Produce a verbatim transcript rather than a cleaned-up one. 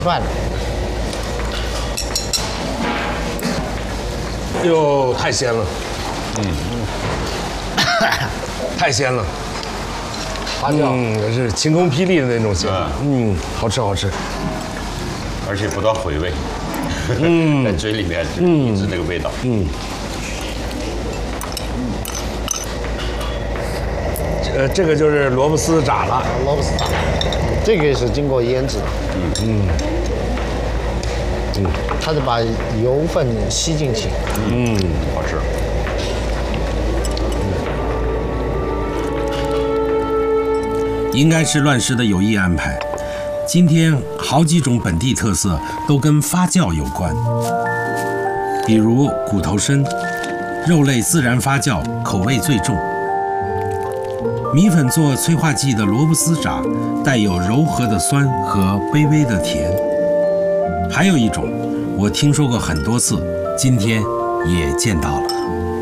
断了。 哟，太鲜了，嗯，太鲜了， 发酵， 嗯，是晴空霹雳的那种鲜，嗯，好吃好吃， 而且不到回味，嗯，在嘴里面一直那个味道，嗯。 呃，这个就是萝卜丝炸了， 萝卜丝炸，这个是经过腌制的，嗯嗯嗯，它是把油分吸进去， 嗯，好吃。 应该是乱世的有意安排。今天好几种本地特色都跟发酵有关，比如骨头参，肉类自然发酵，口味最重。米粉做催化剂的萝卜丝炸，带有柔和的酸和微微的甜。还有一种，我听说过很多次，今天也见到了。